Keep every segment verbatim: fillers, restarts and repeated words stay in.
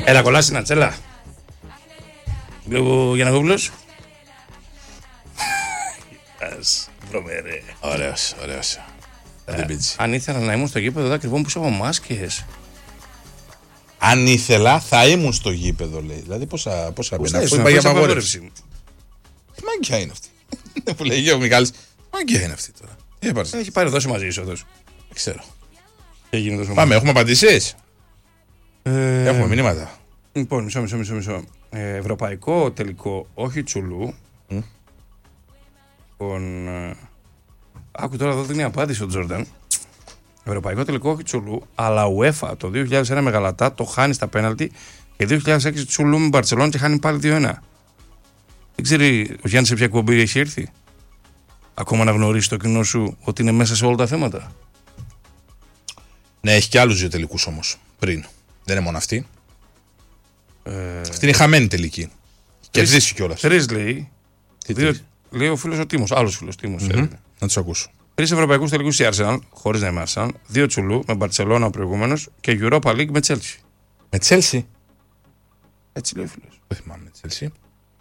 Έλα, κολλάσει να τσέλα. Βλέπω Γιαννακόπουλος. Βρωμερέ. Ωραίος, ωραίος. Αν ήθελα να ήμουν στο γήπεδο, θα κρυβόμουν πίσω από μάσκες. Αν ήθελα, θα ήμουν στο γήπεδο, λέει. Δηλαδή, πόσα, πόσα μπαίνει. Αφού είπα για απαγόρευση. Μαγκιά είναι αυτή. Που λέει ο Μιχάλης, μαγκιά είναι αυτή τώρα. Έχει πάρει δόση μαζί είσοδος. Δεν ξέρω. Πάμε, έχουμε απαντήσεις. Ε... Έχουμε μηνύματα. Λοιπόν, μισό, μισό, μισό. μισό. Ε, ευρωπαϊκό τελικό, όχι τσουλού. Mm. Λοιπόν, ε, άκου τώρα εδώ δίνει απάντηση ο Τζόρνταν. Ευρωπαϊκό τελικό, όχι τσουλού, αλλά UEFA το δύο χιλιάδες ένα με Γαλατά το χάνει στα πέναλτι και δύο χιλιάδες έξι τσουλού με Μπαρτσελόνα και χάνει πάλι δύο ένα. Δεν ξέρει ο Γιάννης σε ποια εκπομπή έχει έρθει. Ακόμα να γνωρίσει το κοινό σου ότι είναι μέσα σε όλα τα θέματα. Ναι, έχει και άλλους δύο τελικούς όμως πριν. Δεν είναι μόνο αυτή. Ε... Αυτή είναι η χαμένη τελική. Κερδίσει κιόλας. Τρεις λέει. Δύο, λέει ο φίλος ο Τίμος, άλλος φίλος Τίμος. Mm-hmm. Να τους ακούσω. Τρεις ευρωπαϊκούς τελικούς η Arsenal, χωρίς να είμαι Arsenal. Δύο τσουλού με Μπαρτσελόνα ο προηγούμενος και Europa League με Chelsea. Με Chelsea. Έτσι λέει ο φίλος. Δεν θυμάμαι με Chelsea.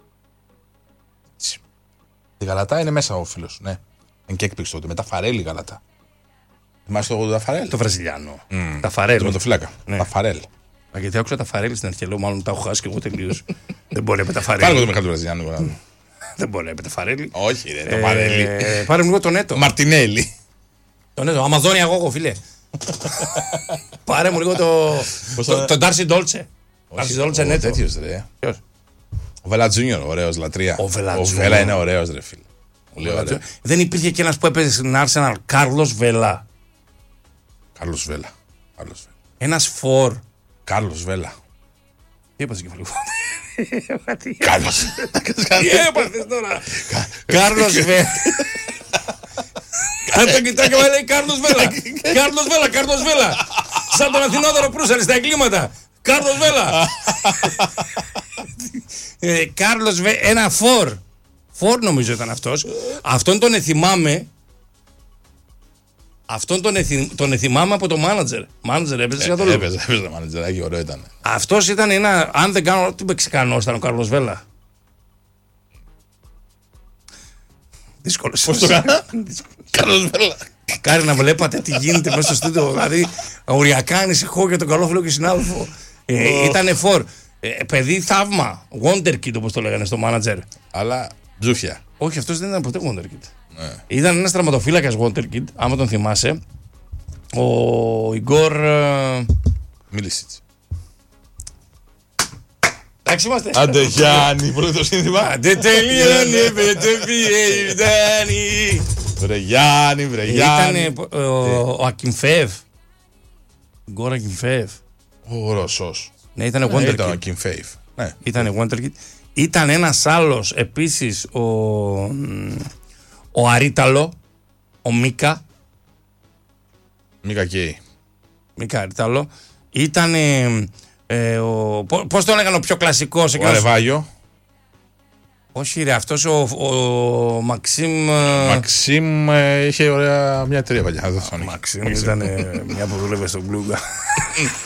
Η Γαλατά είναι μέσα ο φίλος. Ναι. Είναι και έκπληξη τότε. Με τα Φαρέλ η Γαλατά. Θυμάσαι το Ταφαρέλ. Το Βραζιλιάνο. Mm. Τα Φαρέλ. Το με το φύλακα. Ναι. Τα Φαρέλ. Α, γιατί άκουσα τα Φαρέλ στην αρχή. Λέω μάλλον τα έχω χάσει και εγώ τελείως. Δεν μπορεί με τα Φαρέλ. Πάρε εγώ το μεγάλο Βραζιλιάνο. Δεν μπορεί με τα Φαρέλ. Όχι, ρε, το Φαρέλ. Ε, πάρε μου λίγο τον Έτο. Μαρτινέλη. Τον Έτο. Αμαζόνια εγώ, φίλε. Πάρε μου λίγο το. Τον Ντάρσι Ντόλτσε. Ντάρσι Ντόλτσε είναι έτο. Τέτοιος ρε. Ο Βέλα Τζούνιορ, ωραίος, λατρεία. Ο Βέλα, ο Βέλα είναι ωραίος, ρε φίλε. Δεν υπήρχε και ένας που έπαιζε στην Arsenal, Κάρλος Βέλα. Κάρλος Βέλα. Ένας φορ. Κάρλος Βέλα. Τι έπαθες κεφαλικό. Κάρλος. Τι έπαθες τώρα. Κάρλος Βέλα. Αν το κοιτάει και μου λέει Κάρλος Βέλα. Κάρλος Βέλα, Κάρλος Βέλα. Σαν τον Αθηνόδωρο Προύσαρη στα εγκλήματα. Κάρλος Βέλα. Κάρλος Βέλα, ένα φορ. Φορ νομίζω ήταν αυτός. Αυτόν τον εθιμάμαι. Αυτόν τον, εθι... τον εθιμάμαι από το μάνατζερ. Μάνατζερ έπαιζε ε, καθόλου. Έπαιζε, έπαιζε το μάνατζερ, άγιο ωραίο ήταν. Αυτός ήταν ένα, αν δεν κάνω, τι Μεξικανός ήταν ο Κάρλος Βέλα. Δύσκολος. Πώς το κάνα. Κάρλος Βέλα. Κάρι να βλέπατε τι γίνεται μέσα στο στούντιο. Δηλαδή, οριακά ανησυχώ για τον καλό φίλο και συνάδελφο. ε, ήτανε φορ. Ε, παιδί θαύμα. Wonderkid όπως το λέγανε στο μάνατζερ. Αλλά τζούφια. Όχι, αυτός δεν ήταν ποτέ Wonderkid. Ναι. Ήταν ένας τραυματοφύλακας Wonderkid, άμα τον θυμάσαι. Ο Ιγκόρ. Μίλησιτς. Εντάξει είμαστε. Άντε Γιάννη, πρώτο σύνθημα. Άντε τελειώνει με το πιέζδανι. Βρε Γιάννη, βρε Γιάννη. Ήταν ο Ακιμφεύ. Ιγκόρ Ακιμφεύ. Ο Ρωσός. Ναι, ήταν Wonderkid. Ήταν ο Ακιμφεύ. Ήταν Wonderkid. Ήταν ένας άλλος επίσης ο, ο Αρίταλο, ο Μίκα. Μίκα Κέι. Μίκα Αρίταλο. Ήταν ε, ο, πώς το έλεγαν ο πιο κλασικός. Ο Αρεβάγιο. Όχι ρε, αυτός ο, ο, ο Μαξίμ. Μαξίμ ε, είχε ωραία μια εταιρεία παλιά. Μαξίμ ήταν μια που δούλευε στον Μπλούγκα.